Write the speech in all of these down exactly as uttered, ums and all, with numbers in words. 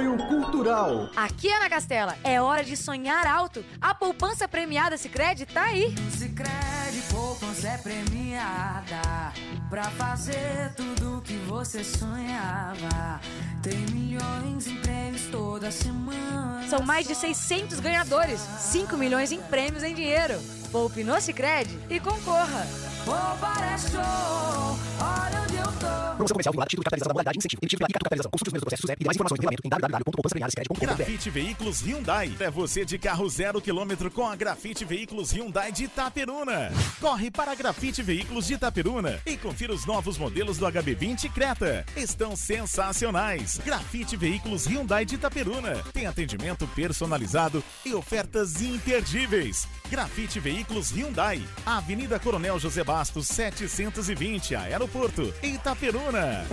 Apoio Cultural. Aqui, Ana Castela, é hora de sonhar alto. A poupança premiada Sicredi tá aí. Sicredi, poupança é premiada pra fazer tudo que você sonhava. Tem milhões em prêmios toda semana. São mais de seiscentos ganhadores, cinco milhões em prêmios em dinheiro. Poupe no Sicredi e concorra. Poupar é show, olha onde eu tô. Promoção comercial vinculada, título de capitalização da modalidade incentivo. Emitido pela I C A Capitalização. Consulte os primeiros processos e mais informações no regulamento em w w w ponto poupança premiada sicredi ponto com ponto b r. Grafite Veículos Hyundai. É você de carro zero quilômetro com a Grafite Veículos Hyundai de Itaperuna. Corre para a Grafite Veículos de Itaperuna e confira os novos modelos do H B vinte Creta. Estão sensacionais. Grafite Veículos Hyundai de Itaperuna. Tem atendimento personalizado e ofertas imperdíveis. Grafite Veículos Hyundai. Avenida Coronel José Bastos, setecentos e vinte, Aeroporto, Itaperuna.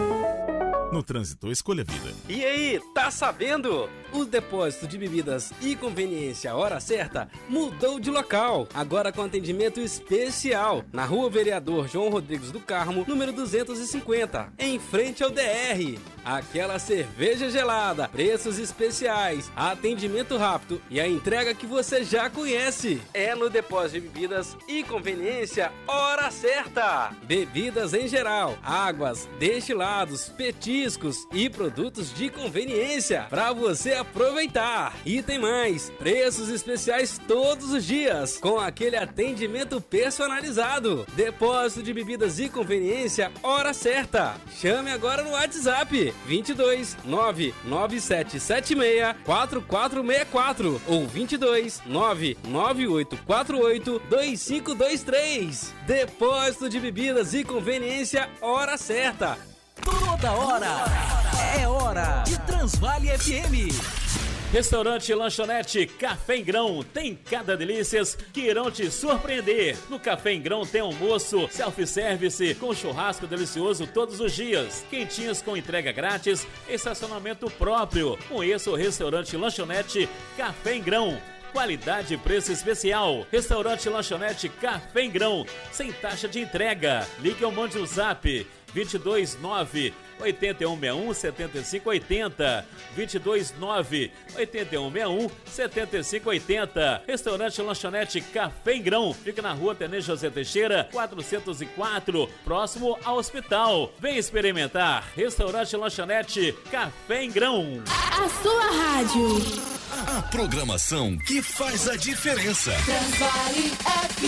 No trânsito, escolha vida. E aí, tá sabendo? O depósito de bebidas e conveniência Hora Certa mudou de local. Agora com atendimento especial na Rua Vereador João Rodrigues do Carmo, número duzentos e cinquenta, em frente ao D R. Aquela cerveja gelada, preços especiais, atendimento rápido e a entrega que você já conhece. É no depósito de bebidas e conveniência Hora Certa. Bebidas em geral, águas, destilados, petiscos e produtos de conveniência para você aproveitar. E tem mais, preços especiais todos os dias, com aquele atendimento personalizado. Depósito de bebidas e conveniência Hora Certa. Chame agora no WhatsApp vinte e dois, nove nove sete sete seis, quatro quatro seis quatro ou vinte e dois, nove nove oito quatro oito, dois cinco dois três. Depósito de bebidas e conveniência Hora Certa. Toda hora é hora de Transvale F M. Restaurante Lanchonete Café em Grão tem cada delícias que irão te surpreender. No Café em Grão tem almoço, self-service com churrasco delicioso todos os dias, quentinhas com entrega grátis, estacionamento próprio. Conheça o Restaurante Lanchonete Café em Grão. Qualidade e preço especial. Restaurante Lanchonete Café em Grão, sem taxa de entrega. Ligue ou mande o zap vinte e dois, nove oito um seis um, sete cinco oito zero, vinte e dois, nove oito um seis um, sete cinco oito zero. Restaurante Lanchonete Café em Grão, fica na Rua Tenente José Teixeira, quatrocentos e quatro, próximo ao hospital. Vem experimentar. Restaurante Lanchonete Café em Grão. A sua rádio. A programação que faz a diferença. Transvale F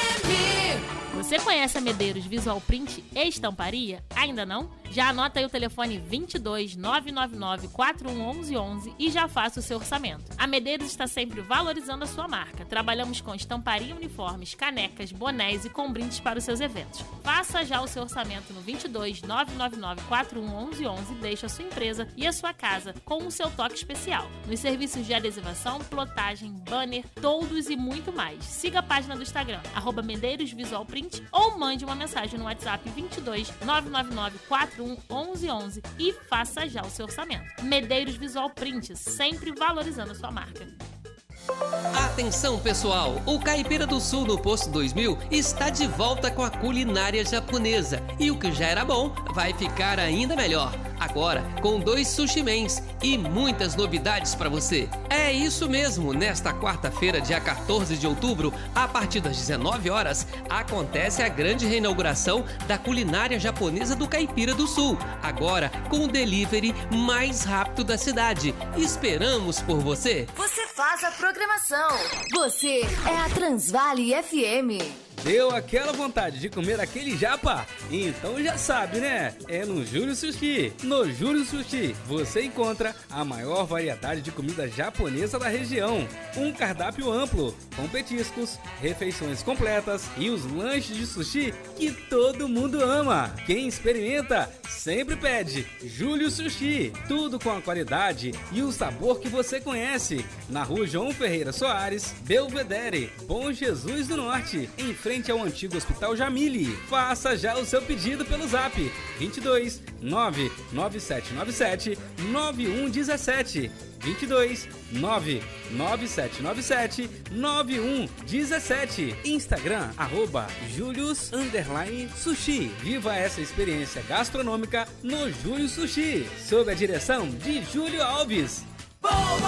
M. Você conhece a Medeiros Visual Print e Estamparia? Ainda não? Já anota aí o telefone vinte e dois, nove nove nove, quatro um um um um e já faça o seu orçamento. A Medeiros está sempre valorizando a sua marca. Trabalhamos com estamparia, uniformes, canecas, bonés e com brindes para os seus eventos. Faça já o seu orçamento no vinte e dois, nove nove nove, quatro um um um um e deixe a sua empresa e a sua casa com o seu toque especial. Nos serviços de adesivação, plotagem, banner, toldos e muito mais. Siga a página do Instagram, arroba Medeiros Visual Print, ou mande uma mensagem no WhatsApp vinte e dois, nove nove nove, quatro um um um um e faça já o seu orçamento. Medeiros Visual Print, sempre valorizando a sua marca. Atenção pessoal, o Caipira do Sul no Posto dois mil está de volta com a culinária japonesa e o que já era bom vai ficar ainda melhor. Agora com dois sushi mens e muitas novidades para você. É isso mesmo, nesta quarta-feira, dia quatorze de outubro, a partir das dezenove horas, acontece a grande reinauguração da culinária japonesa do Caipira do Sul. Agora com o delivery mais rápido da cidade. Esperamos por você. Você faz a programação. Você é a Transvale F M. Deu aquela vontade de comer aquele japa? Então já sabe, né? É no Júlio Sushi. No Júlio Sushi você encontra a maior variedade de comida japonesa da região. Um cardápio amplo, com petiscos, refeições completas e os lanches de sushi que todo mundo ama. Quem experimenta sempre pede Júlio Sushi. Tudo com a qualidade e o sabor que você conhece. Na Rua João Ferreira Soares, Belvedere, Bom Jesus do Norte, em frente ao antigo Hospital Jamile. Faça já o seu pedido pelo zap vinte e dois, nove nove sete nove sete, nove um um sete, vinte e dois, nove nove sete nove sete, nove um um sete. Instagram, arroba Julius underline Sushi. Viva essa experiência gastronômica no Júlio Sushi, sob a direção de Júlio Alves. Bomba!